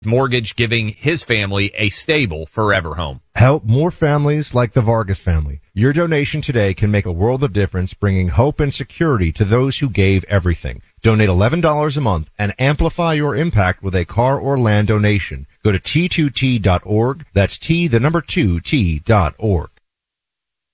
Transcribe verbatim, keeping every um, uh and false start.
Mortgage giving his family a stable forever home. Help more families like the Vargas family. Your donation today can make a world of difference, bringing hope and security to those who gave everything. Donate eleven dollars a month and amplify your impact with a car or land donation. Go to T two T dot org. That's T, the number two, T dot org.